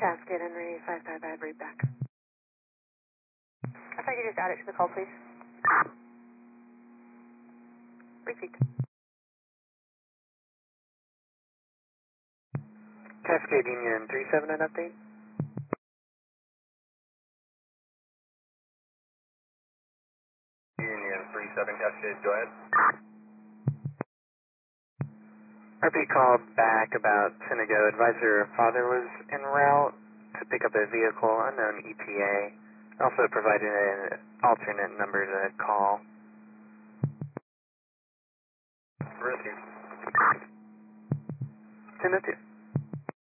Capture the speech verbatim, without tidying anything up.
Cascade Henry five five five, read back. If I could just add it to the call, please. Repeat. Cascade Union three seven, an update. Union three seven, Cascade, go ahead. R P called back about Senego. Advisor father was en route to pick up a vehicle, unknown E T A. Also provided an alternate number to call. Received. ten oh two.